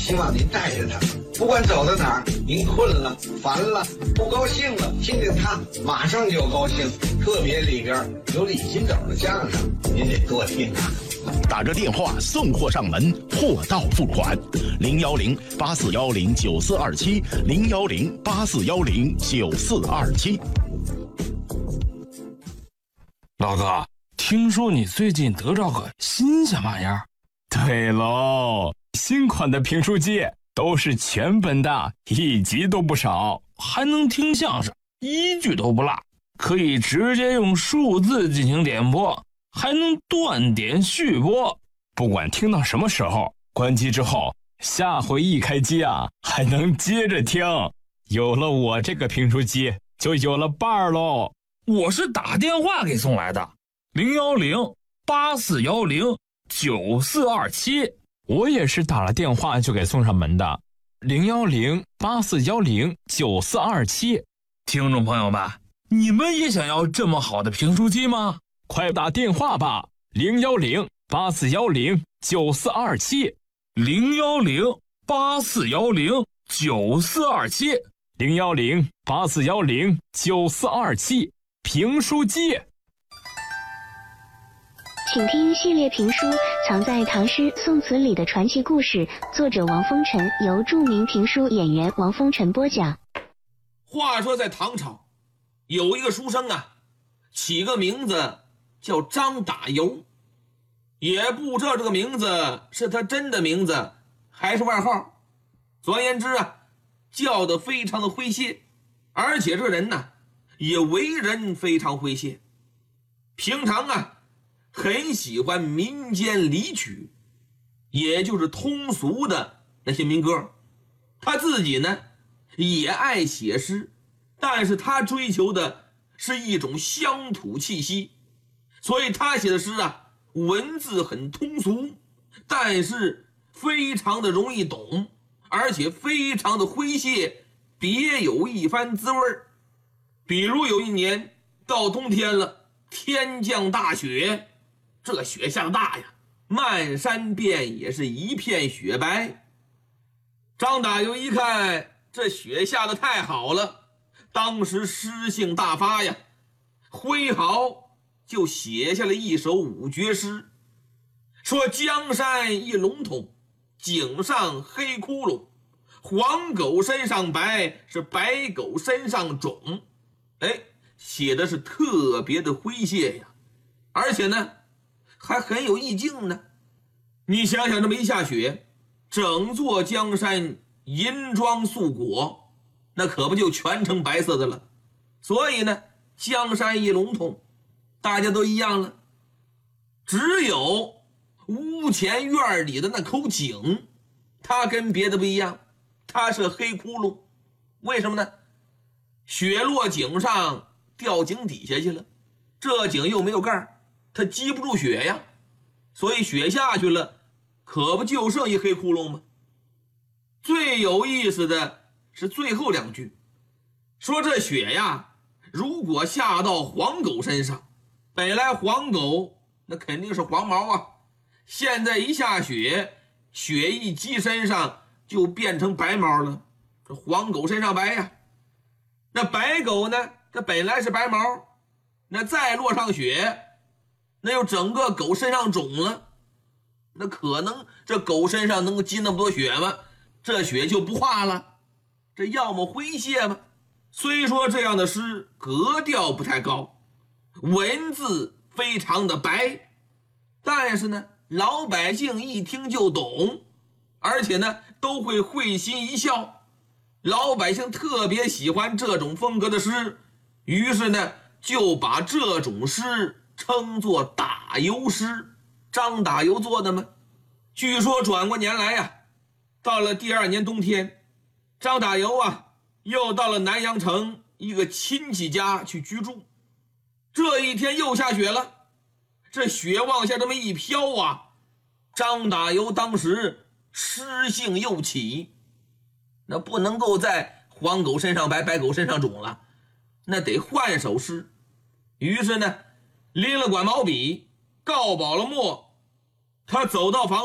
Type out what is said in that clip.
希望您带着他，不管走到哪儿，您困了、烦了、不高兴了，听见他马上就高兴。特别里边有李金斗的相声，您得多听啊。 打着电话送货上门，货到付款，010-8410-9427，010-8410-9427。 老哥，听说你最近得着个新鲜玩意儿？ 对喽，新款的评书机都是全本的，1集都不少， 还能听相声，1句都不落，可以直接用数字进行点播，还能断点续播， 不管听到什么时候，关机之后下回一开机啊，还能接着听。有了我这个评书机，就有了伴儿喽。 我是打电话给送来的，010-8410-9427。 我也是打了电话就给送上门的，010-8410-9427。 听众朋友们，你们也想要这么好的评书机吗？ 快打电话吧，010-8410-9427， 010-8410-9427， 010-8410-9427，评书机。 请听系列评书《藏在唐诗宋词里的传奇故事》，作者王风尘，由著名评书演员王风尘播讲。 话说在唐朝，有一个书生啊，起个名字叫张打油，也不知道这个名字是他真的名字还是外号。总而言之啊，叫得非常的诙谐，而且这个人呢，也为人非常诙谐。平常啊，很喜欢民间离曲，也就是通俗的那些民歌。他自己呢，也爱写诗，但是他追求的是一种乡土气息，所以他写的诗啊，文字很通俗，但是非常的容易懂，而且非常的诙谐，别有一番滋味。比如有一年到冬天了，天降大雪，这雪下大呀，漫山遍野是一片雪白。张打油一看这雪下得太好了，当时诗兴大发呀，挥毫就写下了一首五绝诗，说江山一笼统，井上黑窟窿，黄狗身上白，是白狗身上肿。写的是特别的诙谐呀，而且呢还很有意境呢。你想想，这么一下雪，整座江山银装素裹，那可不就全成白色的了。所以呢，江山一笼统，大家都一样了，只有屋前院里的那口井，它跟别的不一样，它是黑窟窿。为什么呢？雪落井上，掉井底下去了，这井又没有盖，它积不住雪呀，所以雪下去了，可不就剩一黑窟窿吗？最有意思的是最后两句，说这雪呀，如果下到黄狗身上，本来黄狗那肯定是黄毛啊，现在一下雪，雪一积身上就变成白毛了，这黄狗身上白呀。那白狗呢，这本来是白毛，那再落上雪，那又整个狗身上肿了，那可能这狗身上能够积那么多雪吗？这雪就不化了，这要么诙谐吗？虽说这样的诗格调不太高，文字非常的白，但是呢，老百姓一听就懂，而且呢，都会会心一笑。老百姓特别喜欢这种风格的诗，于是呢，就把这种诗称作打油诗。张打油做的吗？据说转过年来呀，到了第二年冬天，张打油啊又到了南阳城一个亲戚家去居住。这一天又下雪了，这雪往下这么一飘啊，张打油当时诗兴又起，那不能够在黄狗身上白，白狗身上肿了，那得换首诗。于是呢，拎了管毛笔，告饱了墨，他走到房